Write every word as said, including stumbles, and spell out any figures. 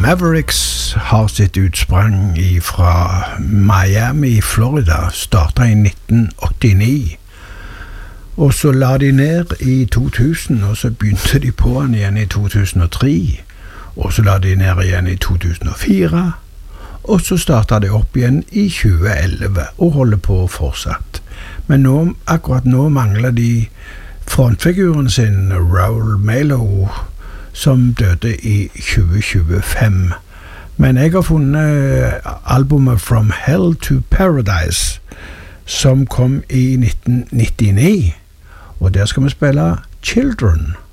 Mavericks har sitt utsprang fra Miami, Florida, startet i nitten åttini. Og så la de ned i to tusen, og så begynte de på den igjen i to tusen og tre. Og så la de ned igjen i to tusen og fire. Og så startet de opp igjen i tjue elleve, og holder på fortsatt. Men nå, akkurat nå mangler de frontfiguren sin, Raoul Malo, som døde i tjue tjuefem. Men jeg har funnet albumet From Hell to Paradise, som kom i nitten nittini. Og der skal vi spille Children.